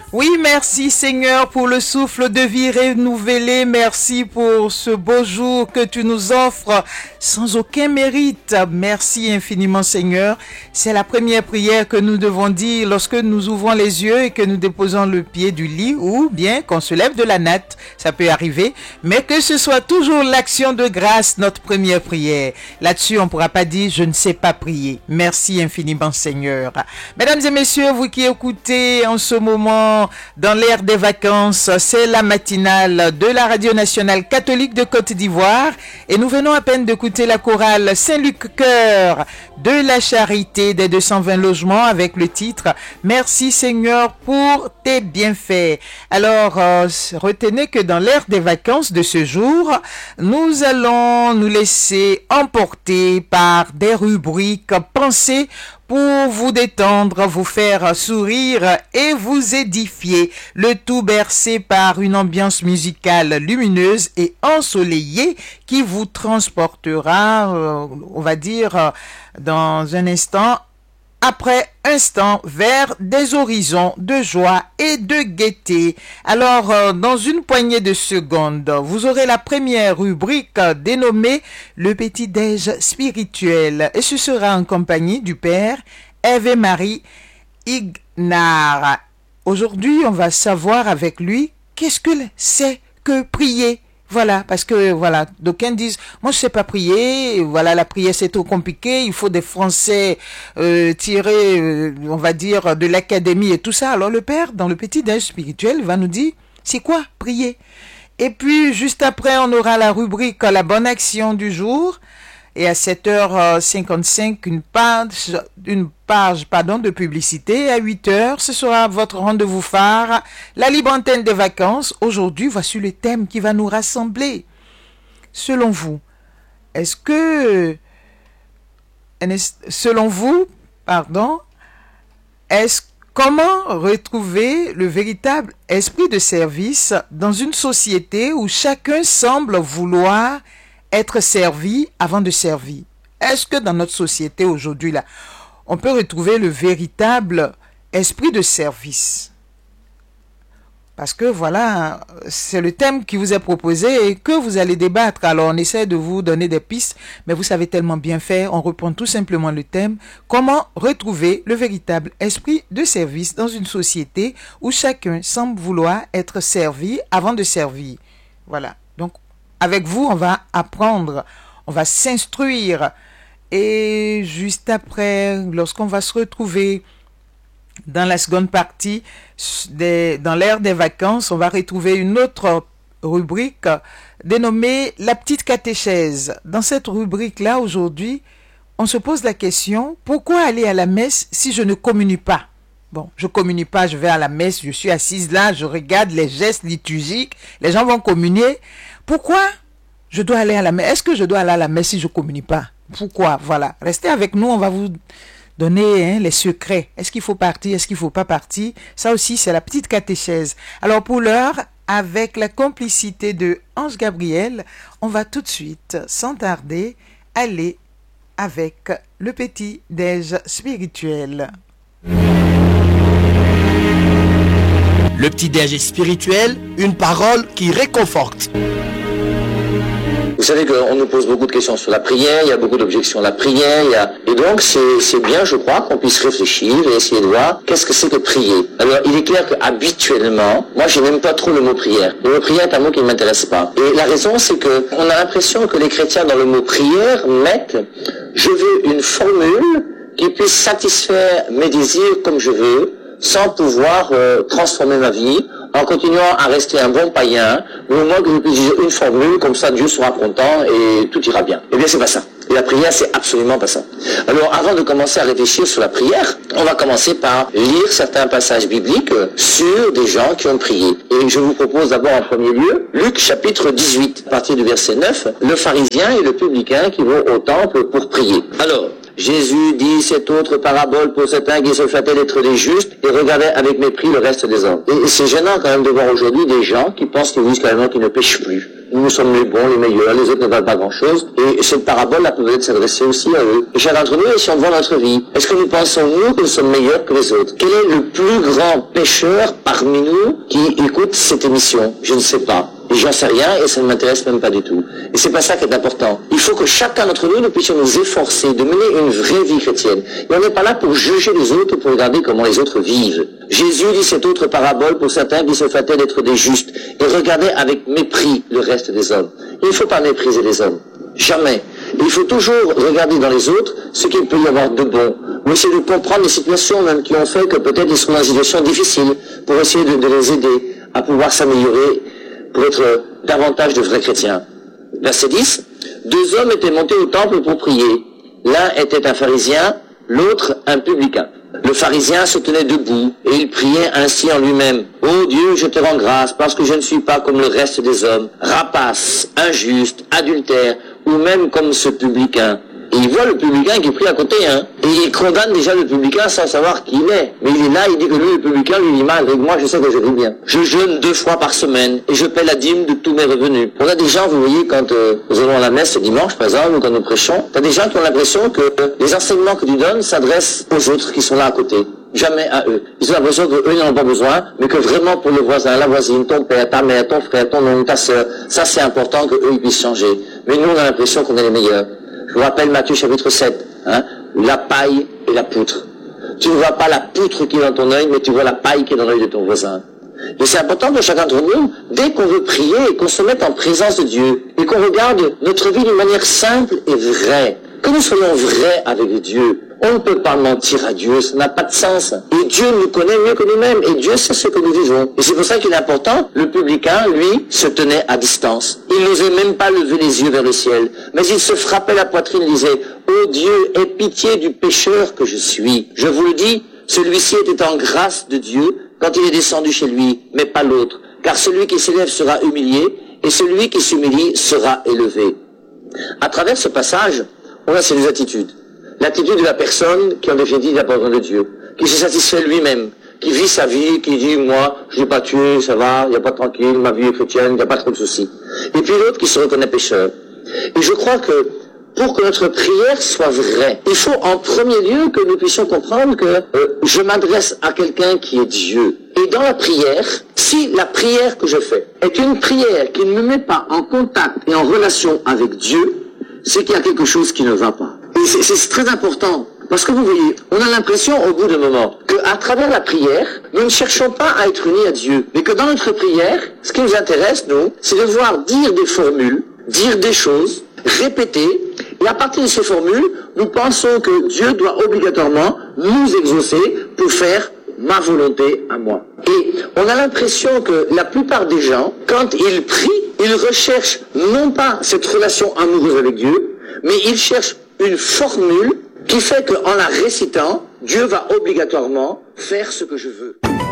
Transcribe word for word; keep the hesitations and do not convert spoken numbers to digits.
Oui, merci Seigneur pour le souffle de vie renouvelé. Merci pour ce beau jour que tu nous offres sans aucun mérite. Merci infiniment Seigneur. C'est la première prière que nous devons dire lorsque nous ouvrons les yeux et que nous déposons le pied du lit ou bien qu'on se lève de la natte. Ça peut arriver, mais que ce soit toujours l'action de grâce, notre première prière. Là-dessus, on ne pourra pas dire « je ne sais pas prier ». Merci infiniment Seigneur. Mesdames et messieurs, vous qui écoutez en ce moment dans l'ère des vacances, c'est la matinale de la Radio Nationale Catholique de Côte d'Ivoire et nous venons à peine d'écouter la chorale Saint-Luc Cœur de la Charité des deux cent vingt logements avec le titre « Merci Seigneur pour tes bienfaits ». Alors, euh, retenez que dans l'ère des vacances de ce jour, nous allons nous laisser emporter par des rubriques pensées pour vous détendre, vous faire sourire et vous édifier. Le tout bercé par une ambiance musicale lumineuse et ensoleillée qui vous transportera, euh, on va dire, euh, dans un instant, après instant, vers des horizons de joie et de gaieté. Alors, euh, dans une poignée de secondes, vous aurez la première rubrique dénommée « Le petit-déj spirituel » et ce sera en compagnie du Père Hervé-Marie Ignard. Aujourd'hui, on va savoir avec lui qu'est-ce que c'est que prier. Voilà, parce que, voilà, d'aucuns disent, moi je sais pas prier, voilà, la prière c'est trop compliqué, il faut des Français euh, tirés, euh, on va dire, de l'académie et tout ça. Alors le Père, dans le petit-déj spirituel, va nous dire, c'est quoi prier? Et puis, juste après, on aura la rubrique La bonne action du jour. Et à sept heures cinquante-cinq, une page, une page pardon, de publicité. Et à huit heures, ce sera votre rendez-vous phare, la libre antenne des vacances. Aujourd'hui, voici le thème qui va nous rassembler. Selon vous, est-ce que, selon vous, pardon, est-ce comment retrouver le véritable esprit de service dans une société où chacun semble vouloir être servi avant de servir? Est-ce que dans notre société aujourd'hui, là, on peut retrouver le véritable esprit de service? Parce que voilà, c'est le thème qui vous est proposé et que vous allez débattre. Alors on essaie de vous donner des pistes, mais vous savez tellement bien faire. On reprend tout simplement le thème. Comment retrouver le véritable esprit de service dans une société où chacun semble vouloir être servi avant de servir? Voilà. Donc, avec vous, on va apprendre, on va s'instruire. Et juste après, lorsqu'on va se retrouver dans la seconde partie, des, dans l'ère des vacances, on va retrouver une autre rubrique dénommée La petite catéchèse. Dans cette rubrique-là, aujourd'hui, on se pose la question, pourquoi aller à la messe si je ne communie pas? Bon, je communie pas, je vais à la messe, je suis assise là, je regarde les gestes liturgiques, les gens vont communier. Pourquoi je dois aller à la messe? Est-ce que je dois aller à la messe si je ne communie pas? Pourquoi? Voilà. Restez avec nous, on va vous donner hein, les secrets. Est-ce qu'il faut partir? Est-ce qu'il ne faut pas partir? Ça aussi, c'est la petite catéchèse. Alors pour l'heure, avec la complicité de Ange Gabriel, on va tout de suite, sans tarder, aller avec le petit-déj spirituel. Le petit-déj spirituel, une parole qui réconforte. Vous savez qu'on nous pose beaucoup de questions sur la prière, il y a beaucoup d'objections à la prière, il y a... et donc c'est, c'est bien, je crois, qu'on puisse réfléchir et essayer de voir qu'est-ce que c'est que prier. Alors, il est clair qu'habituellement, moi je n'aime pas trop le mot prière. Le mot prière est un mot qui ne m'intéresse pas. Et la raison, c'est que on a l'impression que les chrétiens, dans le mot prière, mettent « je veux une formule qui puisse satisfaire mes désirs comme je veux », sans pouvoir euh, transformer ma vie, en continuant à rester un bon païen, mais au moins que je puisse dire une formule, comme ça Dieu sera content et tout ira bien. Eh bien, c'est pas ça. Et la prière, c'est absolument pas ça. Alors, avant de commencer à réfléchir sur la prière, on va commencer par lire certains passages bibliques sur des gens qui ont prié. Et je vous propose d'abord en premier lieu, Luc chapitre dix-huit, à partir du verset neuf, le pharisien et le publicain qui vont au temple pour prier. Alors, Jésus dit cette autre parabole pour certains qui se flattaient d'être des justes et regardaient avec mépris le reste des hommes. Et c'est gênant quand même de voir aujourd'hui des gens qui pensent qu'ils disent carrément qu'ils ne pêchent plus. Nous sommes les bons, les meilleurs, les autres ne valent pas grand-chose. Et cette parabole, là, peut peut-être s'adresser aussi à eux. Et chacun d'entre nous, si on voit notre vie, est-ce que nous pensons, nous, que nous sommes meilleurs que les autres? Quel est le plus grand pécheur parmi nous qui écoute cette émission? Je ne sais pas. Et j'en sais rien et ça ne m'intéresse même pas du tout. Et c'est pas ça qui est important. Il faut que chacun d'entre nous, nous puissions nous efforcer de mener une vraie vie chrétienne. Et on n'est pas là pour juger les autres, pour regarder comment les autres vivent. Jésus dit cette autre parabole pour certains qui se flattaient d'être des justes et regardaient avec mépris le reste des hommes. Il ne faut pas mépriser les hommes. Jamais. Il faut toujours regarder dans les autres ce qu'il peut y avoir de bon. Ou essayer de comprendre les situations même qui ont fait que peut-être ils sont dans une situation difficile pour essayer de, de les aider à pouvoir s'améliorer pour être davantage de vrais chrétiens. Verset dix. Deux hommes étaient montés au temple pour prier. L'un était un pharisien, l'autre un publicain. Le pharisien se tenait debout et il priait ainsi en lui-même. « Ô Dieu, je te rends grâce parce que je ne suis pas comme le reste des hommes, rapace, injuste, adultère, ou même comme ce publicain. » Et il voit le publicain qui prie à côté, hein. Et il condamne déjà le publicain sans savoir qui il est. Mais il est là, il dit que lui, le publicain, lui dit mal. Et moi, je sais que je vis bien. Je jeûne deux fois par semaine et je paie la dîme de tous mes revenus. On a des gens, vous voyez, quand euh, nous allons à la messe ce dimanche, par exemple, ou quand nous prêchons, t'as des gens qui ont l'impression que euh, les enseignements que tu donnes s'adressent aux autres qui sont là à côté. Jamais à eux. Ils ont l'impression qu'eux n'en ont pas besoin, mais que vraiment pour le voisin, la voisine, ton père, ta mère, ton frère, ton oncle, ta sœur, ça c'est important qu'eux ils puissent changer. Mais nous, on a l'impression qu'on est les meilleurs. Je vous rappelle Matthieu chapitre sept, hein, la paille et la poutre. Tu ne vois pas la poutre qui est dans ton œil, mais tu vois la paille qui est dans l'œil de ton voisin. Et c'est important pour chacun d'entre nous, dès qu'on veut prier et qu'on se mette en présence de Dieu, et qu'on regarde notre vie d'une manière simple et vraie, que nous soyons vrais avec Dieu. On ne peut pas mentir à Dieu, ça n'a pas de sens. Et Dieu nous connaît mieux que nous-mêmes, et Dieu sait ce que nous vivons. Et c'est pour ça qu'il est important, le publicain, lui, se tenait à distance. Il n'osait même pas lever les yeux vers le ciel, mais il se frappait la poitrine et disait, « Ô Dieu, aie pitié du pécheur que je suis. » Je vous le dis, celui-ci était en grâce de Dieu quand il est descendu chez lui, mais pas l'autre. Car celui qui s'élève sera humilié, et celui qui s'humilie sera élevé. À travers ce passage, on a ces deux attitudes. L'attitude de la personne qui en définitive n'a pas besoin de Dieu, qui se satisfait lui-même, qui vit sa vie, qui dit, moi, je n'ai pas tué, ça va, il n'y a pas de tranquille, ma vie est chrétienne, il n'y a pas trop de soucis. Et puis l'autre qui se reconnaît pécheur. Et je crois que pour que notre prière soit vraie, il faut en premier lieu que nous puissions comprendre que euh, je m'adresse à quelqu'un qui est Dieu. Et dans la prière, si la prière que je fais est une prière qui ne me met pas en contact et en relation avec Dieu, c'est qu'il y a quelque chose qui ne va pas. Et c'est, c'est très important, parce que vous voyez, on a l'impression au bout d'un moment qu'à travers la prière, nous ne cherchons pas à être unis à Dieu, mais que dans notre prière, ce qui nous intéresse, nous, c'est de voir dire des formules, dire des choses, répéter, et à partir de ces formules, nous pensons que Dieu doit obligatoirement nous exaucer pour faire ma volonté à moi. Et on a l'impression que la plupart des gens, quand ils prient, ils recherchent non pas cette relation amoureuse avec Dieu, mais ils cherchent une formule qui fait qu'en la récitant, Dieu va obligatoirement faire ce que je veux.